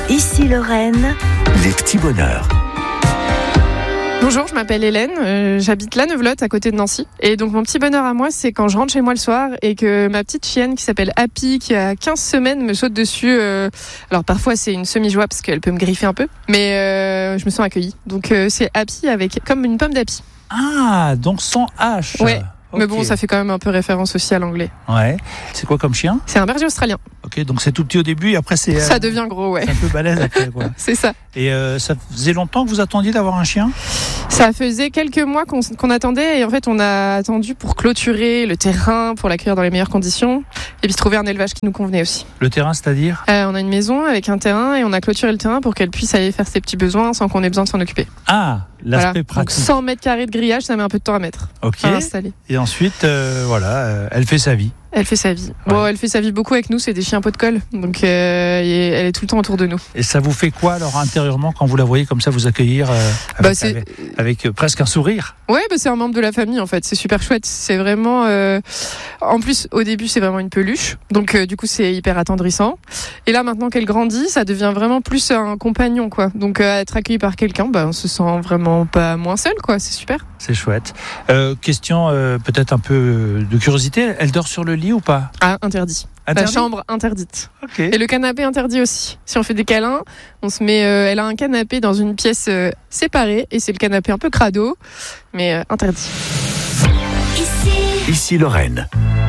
Ici Lorraine, les petits bonheurs. Bonjour, je m'appelle Hélène, j'habite La Neuvelotte à côté de Nancy. Et donc mon petit bonheur à moi, c'est quand je rentre chez moi le soir et que ma petite chienne qui s'appelle Happy, qui a 15 semaines, me saute dessus. Alors parfois c'est une semi-joie parce qu'elle peut me griffer un peu, mais je me sens accueillie. Donc c'est Happy avec comme une pomme d'api. Ah, donc sans H. Ouais. Okay. Mais bon, ça fait quand même un peu référence aussi à l'anglais. Ouais. C'est quoi comme chien ? C'est un berger australien. Ok, donc c'est tout petit au début et après c'est... Ça devient gros, ouais. C'est un peu balèze après, quoi. C'est ça. Et ça faisait longtemps que vous attendiez d'avoir un chien ? Ça faisait quelques mois qu'on attendait et en fait on a attendu pour clôturer le terrain, pour l'accueillir dans les meilleures conditions et puis trouver un élevage qui nous convenait aussi. Le terrain, c'est-à-dire ? On a une maison avec un terrain et on a clôturé le terrain pour qu'elle puisse aller faire ses petits besoins sans qu'on ait besoin de s'en occuper. Ah, l'aspect Donc pratique. 100 mètres carrés de grillage, ça met un peu de temps à mettre. Ok. À installer. Et ensuite, elle fait sa vie. Elle fait sa vie. Ouais. Bon, elle fait sa vie beaucoup avec nous, c'est des chiens pot de colle. Donc elle est tout le temps autour de nous. Et ça vous fait quoi alors intérieurement quand vous la voyez comme ça vous accueillir avec presque un sourire ? Ouais, c'est un membre de la famille en fait, c'est super chouette. C'est vraiment en plus au début c'est vraiment une peluche. Donc du coup c'est hyper attendrissant. Et là maintenant qu'elle grandit, ça devient vraiment plus un compagnon quoi. Donc être accueilli par quelqu'un, on se sent vraiment pas moins seul quoi, c'est super. C'est chouette. Question peut-être un peu de curiosité, elle dort sur le lit ou pas ? Ah, interdit. Interdit ? La chambre interdite. Ok. Et le canapé interdit aussi. Si on fait des câlins, on se met. Elle a un canapé dans une pièce séparée et c'est le canapé un peu crado, mais interdit. Ici Lorraine.